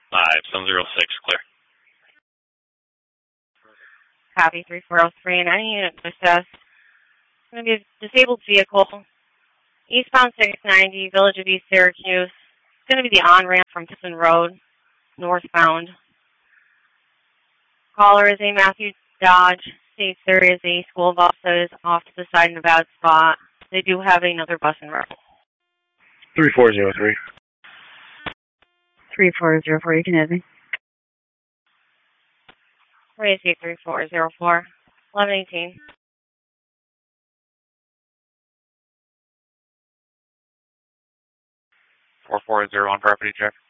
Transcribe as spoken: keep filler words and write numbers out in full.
five seven zero six, clear. Copy three four zero three, and any unit to assess. It's going to be a disabled vehicle, eastbound six ninety, Village of East Syracuse. It's going to be the on-ramp from Tiffin Road, northbound. Caller is a Matthew Dodge. States there is a school bus that is off to the side in a bad spot. They do have another bus en route. three four zero three. three four zero four, you can have me. Raise eight three four zero four, eleven eighteen. four four zero on property check.